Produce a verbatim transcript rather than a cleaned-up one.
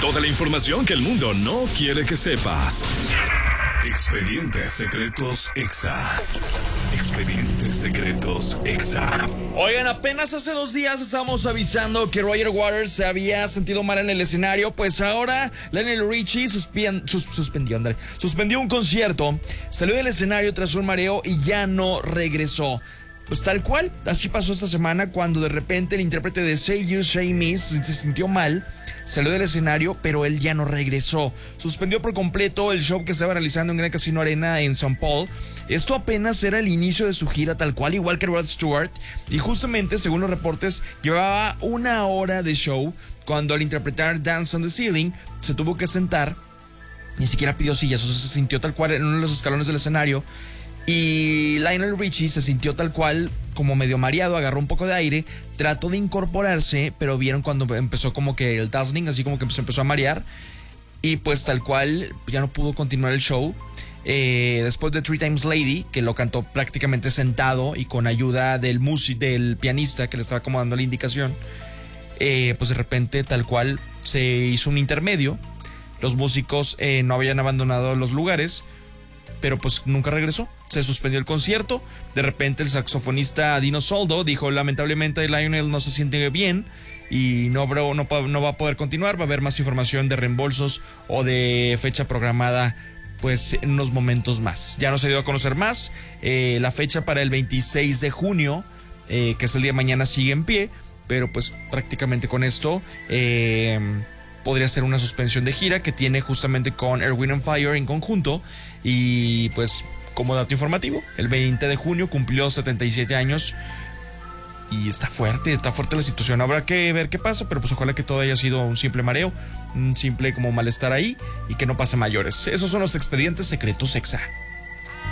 Toda la información que el mundo no quiere que sepas. Expedientes Secretos Exa. Expedientes Secretos Exa. Oigan, apenas hace dos días estábamos avisando que Roger Waters se había sentido mal en el escenario. Pues ahora Lionel Richie suspien, sus, suspendió, andale, suspendió un concierto, salió del escenario tras un mareo y ya no regresó. Pues tal cual, así pasó esta semana cuando de repente el intérprete de Say You, Say Me se sintió mal, salió del escenario, pero él ya no regresó. Suspendió por completo el show que estaba realizando en Gran Casino Arena en Saint Paul. Esto apenas era el inicio de su gira tal cual, igual que Rod Stewart. Y justamente, según los reportes, llevaba una hora de show cuando al interpretar Dance on the Ceiling se tuvo que sentar. Ni siquiera pidió sillas, o sea, se sintió tal cual en uno de los escalones del escenario. Y Lionel Richie se sintió tal cual, como medio mareado, agarró un poco de aire, trató de incorporarse, pero vieron cuando empezó como que el dazzling, así como que se empezó a marear. Y pues tal cual ya no pudo continuar el show. Eh, después de Three Times Lady, que lo cantó prácticamente sentado y con ayuda del músico, del pianista que le estaba como dando la indicación, eh, pues de repente tal cual se hizo un intermedio. Los músicos eh, no habían abandonado los lugares, pero pues nunca regresó. Se suspendió el concierto. De repente el saxofonista Dino Soldo dijo: lamentablemente Lionel no se siente bien y no, bro, no, no va a poder continuar. Va a haber más información de reembolsos o de fecha programada pues en unos momentos más. Ya no se dio a conocer más. Eh, la fecha para el veintiséis de junio, eh, que es el día de mañana, sigue en pie, pero pues prácticamente con esto eh, podría ser una suspensión de gira que tiene justamente con Earth, Wind and Fire en conjunto. Y pues como dato informativo, el veinte de junio cumplió setenta y siete años y está fuerte, está fuerte la situación. Habrá que ver qué pasa, pero pues ojalá que todo haya sido un simple mareo, un simple como malestar ahí y que no pase mayores. Esos son los expedientes secretos Exa.